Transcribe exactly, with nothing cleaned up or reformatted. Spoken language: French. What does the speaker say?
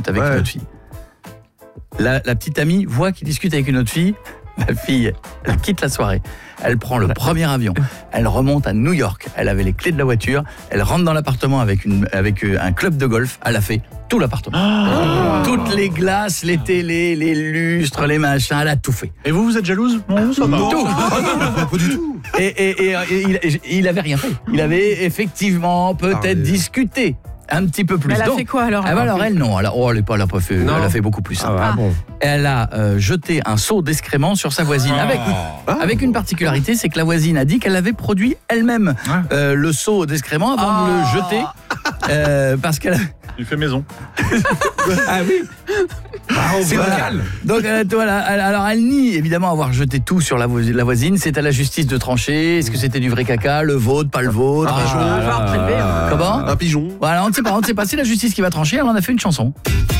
discute avec Ouais. une autre fille. La, la petite amie voit qu'il discute avec une autre fille. La fille, elle quitte la soirée. Elle prend le premier avion. Elle remonte à New York. Elle avait les clés de la voiture. Elle rentre dans l'appartement avec, une, avec un club de golf. Elle a fait tout l'appartement. Ah. Toutes les glaces, les télés, les lustres, les machins. Elle a tout fait. Et vous, vous êtes jalouse? Non, ça va. Tout. Pas du tout. Et, et, et, et il, et il avait rien fait. Il avait effectivement peut-être Ah, oui. discuté un petit peu plus. Elle a Donc, fait quoi alors ah bah alors elle non, elle a, oh, elle, est pas, elle, a pas fait, Non. elle a fait beaucoup plus. hein. Ah, bon. Elle a euh, jeté un seau d'excréments sur sa voisine avec, Ah. avec une particularité, c'est que la voisine a dit qu'elle avait produit elle-même Ah. euh, le seau d'excréments avant de le jeter euh, parce qu'elle a... Il fait maison. Ah oui. C'est Voilà. local. Donc euh, voilà, elle- alors elle nie évidemment avoir jeté tout sur la, vo- la voisine. C'est à la justice de trancher. Est-ce que c'était du vrai caca, le vôtre, pas le vôtre Ah, Un genre prélevé. hein. Comment Un pigeon. Voilà, on ne sait pas, on ne sait pas. C'est la justice qui va trancher. Elle en a fait une chanson.